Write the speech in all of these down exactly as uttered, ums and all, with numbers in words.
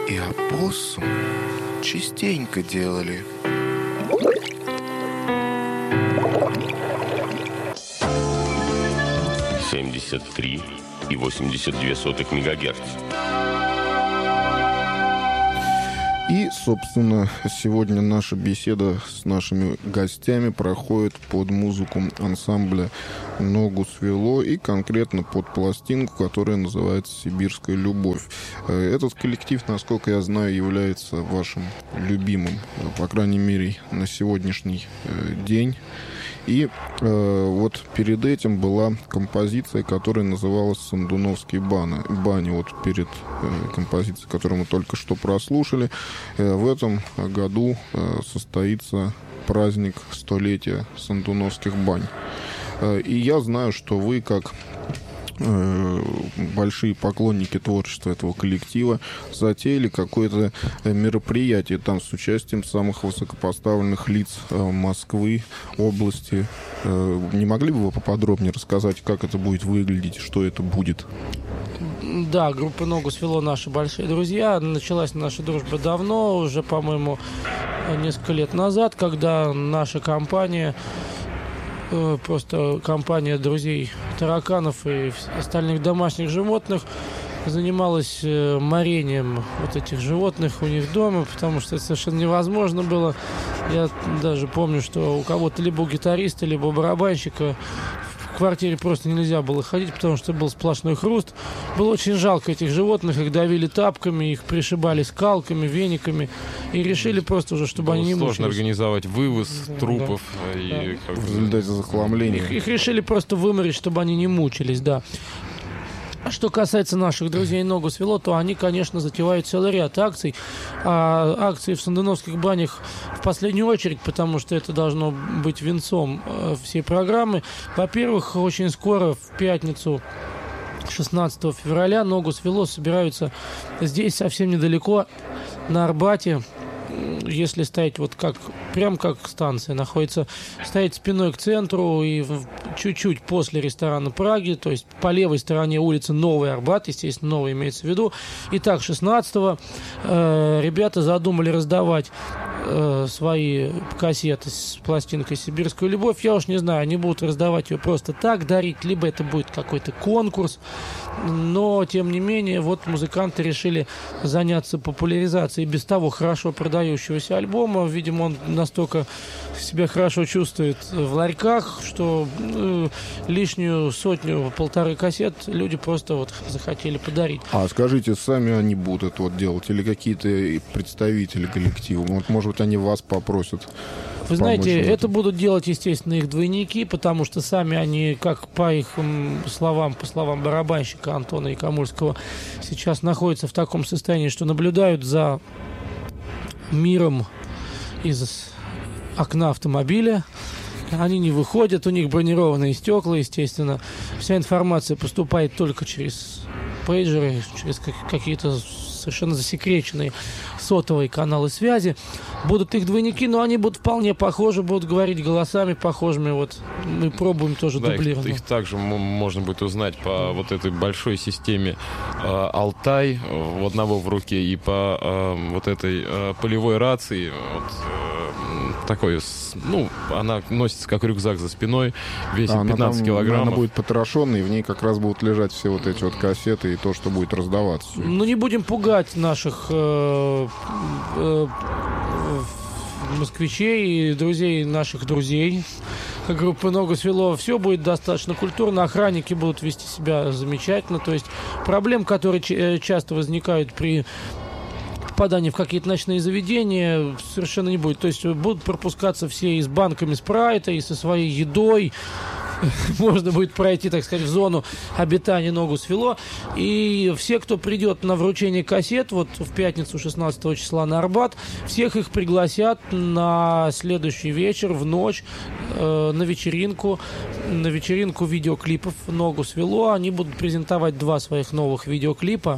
и опоссум частенько делали. семьдесят три и восемьдесят две сотых мегагерц. И, собственно, сегодня наша беседа с нашими гостями проходит под музыку ансамбля «Ногу свело» и конкретно под пластинку, которая называется «Сибирская любовь». Этот коллектив, насколько я знаю, является вашим любимым, по крайней мере, на сегодняшний день. И э, вот перед этим была композиция, которая называлась «Сандуновские бани». бани. Вот перед э, композицией, которую мы только что прослушали, э, в этом году э, состоится праздник столетия Сандуновских бань. Э, и я знаю, что вы, как большие поклонники творчества этого коллектива, затеяли какое-то мероприятие там с участием самых высокопоставленных лиц Москвы, области. Не могли бы вы поподробнее рассказать, как это будет выглядеть, что это будет? Да, группа «Ногу свело» наши большие друзья. Началась наша дружба давно, уже, по-моему, несколько лет назад, когда наша компания, просто компания друзей тараканов и остальных домашних животных, занималась морением вот этих животных у них дома, потому что это совершенно невозможно было. Я даже помню, что у кого-то либо у гитариста, либо у барабанщика в квартире просто нельзя было ходить, потому что был сплошной хруст. Было очень жалко этих животных, их давили тапками, их пришибали скалками, вениками, и решили просто уже, чтобы было они не мучились. Сложно организовать вывоз да, трупов. Да, и да. Как в результате захламления. Их, их решили просто выморить, чтобы они не мучились, да. А что касается наших друзей «Ногу свело», то они, конечно, затевают целый ряд акций. А акции в Сандуновских банях в последнюю очередь, потому что это должно быть венцом всей программы. Во-первых, очень скоро, в пятницу, шестнадцатого февраля, «Ногу свело» собираются здесь, совсем недалеко, на Арбате. Если стоять вот как, прям как станция находится, стоять спиной к центру и чуть-чуть после ресторана «Праги», то есть по левой стороне улицы Новый Арбат, естественно, новый имеется в виду. Итак, шестнадцатого э, ребята задумали раздавать э, свои кассеты с пластинкой «Сибирская любовь». Я уж не знаю, они будут раздавать ее просто так, дарить, либо это будет какой-то конкурс. Но, тем не менее, вот музыканты решили заняться популяризацией без того хорошо продающегося альбома. Видимо, он настолько себя хорошо чувствует в ларьках, что э, лишнюю сотню-полторы кассет люди просто вот захотели подарить. А скажите, сами они будут это вот делать или какие-то представители коллектива? Вот, может быть, они вас попросят? Вы знаете, это будут делать, естественно, их двойники, потому что сами они, как по их словам, по словам барабанщика Антона Якомульского, сейчас находятся в таком состоянии, что наблюдают за миром из окна автомобиля. Они не выходят, у них бронированные стекла, естественно. Вся информация поступает только через пейджеры, через какие-то совершенно засекреченные сотовые каналы связи. Будут их двойники, но они будут вполне похожи, будут говорить голосами похожими. Вот мы пробуем тоже да, дублировать. Их, их также можно будет узнать по вот этой большой системе э, Алтай, у одного в руке, и по э, вот этой э, полевой рации. Вот, э, такой, ну, она носится как рюкзак за спиной, весит а, пятнадцать она, килограммов. Она будет потрошенной, и в ней как раз будут лежать все вот эти вот кассеты и то, что будет раздаваться. Ну, не будем пугать наших э, э, москвичей и друзей наших друзей. Как группа «Ногу свело», все будет достаточно культурно, охранники будут вести себя замечательно. То есть проблем, которые ч- часто возникают при попадании в какие-то ночные заведения, совершенно не будет. То есть будут пропускаться все и с банками спрайта, и со своей едой. Можно будет пройти, так сказать, в зону обитания «Ногу свело». И все, кто придет на вручение кассет, вот в пятницу шестнадцатого числа на Арбат, всех их пригласят на следующий вечер, в ночь, э, на вечеринку, на вечеринку видеоклипов «Ногу свело». Они будут презентовать два своих новых видеоклипа.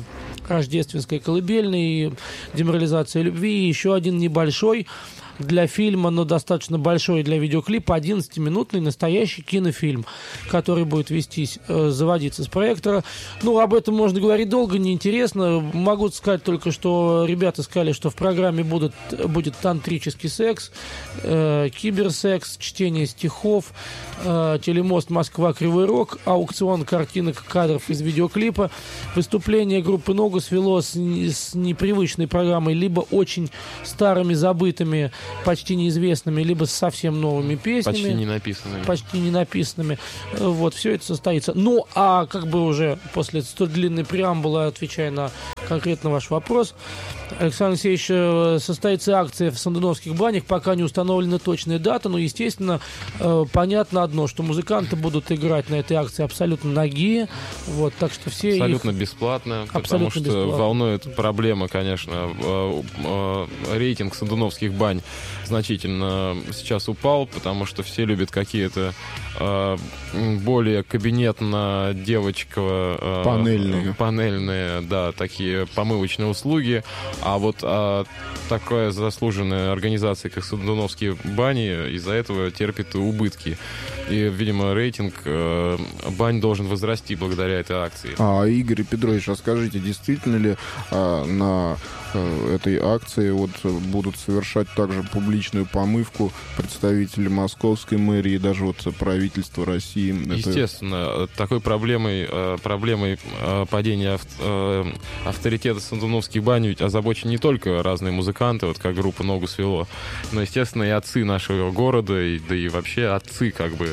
рождественской колыбельной, деморализация любви, и еще один небольшой для фильма, но достаточно большой для видеоклипа, одиннадцатиминутный настоящий кинофильм, который будет вестись, э, заводиться с проектора. Ну, об этом можно говорить долго, неинтересно. Могу сказать только, что ребята сказали, что в программе будут, будет тантрический секс, э, киберсекс, чтение стихов, э, телемост «Москва. Кривой Рог», аукцион картинок, кадров из видеоклипа, выступление группы «Ногу свело» с, с непривычной программой, либо очень старыми, забытыми, почти неизвестными, либо с совсем новыми песнями. Почти не написанными. Почти не написанными. Вот, все это состоится. Ну, а как бы уже после столь длинной преамбулы, отвечая на конкретно ваш вопрос, Александр Алексеевич, состоится акция в Сандуновских банях, пока не установлена точная дата, но, естественно, понятно одно, что музыканты будут играть на этой акции абсолютно нагие, вот, так что все абсолютно их... бесплатно, абсолютно потому что бесплатно. волнует проблема, конечно, рейтинг Сандуновских бань значительно сейчас упал, потому что все любят какие-то э, более кабинетно девочково э, панельные. панельные, да, такие помывочные услуги, а вот э, такая заслуженная организация, как Сандуновские бани, из-за этого терпит убытки. И, видимо, рейтинг э, бань должен возрасти благодаря этой акции. А, Игорь Петрович, а скажите, действительно ли а, на а, этой акции вот будут совершать также публичную помывку представители московской мэрии и даже вот правительства России? Естественно, это... такой проблемой, проблемой падения авторитета Сандуновских бань ведь озабочены не только разные музыканты, вот как группа «Ногу свело», но, естественно, и отцы нашего города, и, да и вообще отцы, как бы.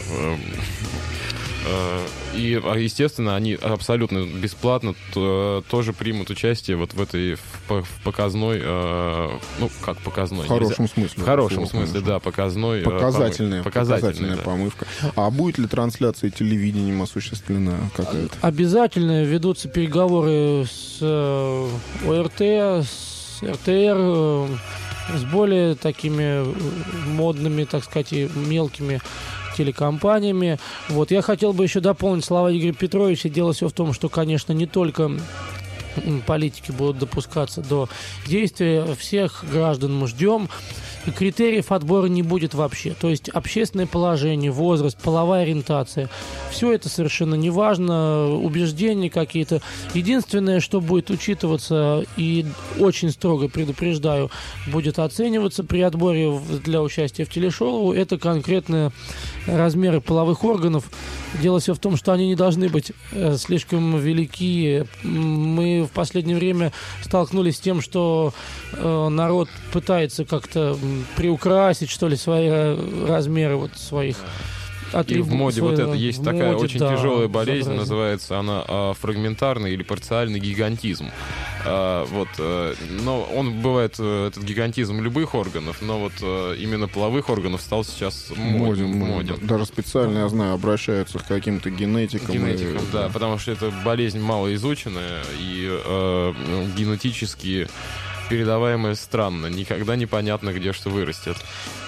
И, естественно, они абсолютно бесплатно тоже примут участие вот в этой в показной, ну, как показной? В хорошем нельзя... смысле. В хорошем всего, смысле, конечно. да, показной. Показательная, показательная, показательная да. помывка. А будет ли трансляция телевидением осуществлена какая-то? Обязательно ведутся переговоры с ОРТ, с РТР, с более такими модными, так сказать, и мелкими телекомпаниями. Вот. Я хотел бы еще дополнить слова Игоря Петровича. Дело все в том, что, конечно, не только политики будут допускаться до действия, всех граждан мы ждем. И критериев отбора не будет вообще. То есть общественное положение, возраст, половая ориентация. Все это совершенно не важно, убеждения какие-то. Единственное, что будет учитываться и очень строго предупреждаю, будет оцениваться при отборе для участия в телешоу, это конкретные размеры половых органов. Дело все в том, что они не должны быть э, слишком велики. Мы в последнее время столкнулись с тем, что э, народ пытается как-то приукрасить, что ли, свои размеры вот своих атрибутов. И в моде вот это есть такая моде, очень да, тяжелая болезнь, безобразие. Называется она а, фрагментарный или парциальный гигантизм. А, вот, а, но он бывает, этот гигантизм любых органов, но вот а, именно половых органов стал сейчас моден. Моден, моден. Даже специально, я знаю, обращаются к каким-то генетикам. Генетикам, и... да, потому что это болезнь малоизученная и а, генетически передаваемая странно. Никогда непонятно, где что вырастет.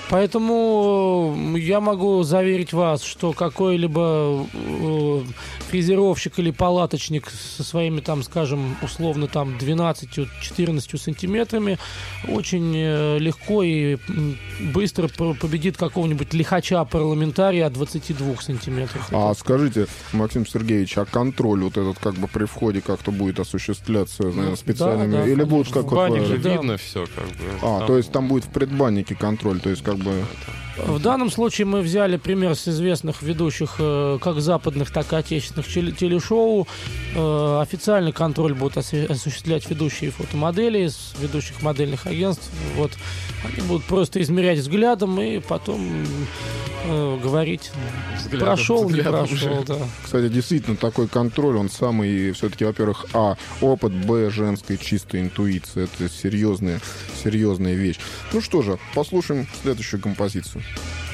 Поэтому я могу заверить вас, что какой-либо э, фрезеровщик или палаточник со своими, там, скажем, условно, там, двенадцатью-четырнадцатью сантиметрами очень э, легко и быстро победит какого-нибудь лихача-парламентария от двадцати двух сантиметров. А скажите, Максим Сергеевич, а контроль вот этот как бы при входе как-то будет осуществляться, наверное, специальными? Да, да, или конечно. будут как В бане вот... же да. видно все, как бы. А, Там... то есть там будет в предбаннике контроль, то есть как бы... В данном случае мы взяли пример с известных ведущих э, как западных, так и отечественных теле- телешоу. Э, официальный контроль будут осу- осуществлять ведущие фотомодели из ведущих модельных агентств. Вот. Они будут просто измерять взглядом и потом э, говорить, Взглядом, прошел, взглядом не прошел. уже. Да. Кстати, действительно, такой контроль, он самый, все-таки, во-первых, а, опыт, б, женская чистая интуиция. Это серьезная, серьезная вещь. Ну что же, послушаем следующую композицию.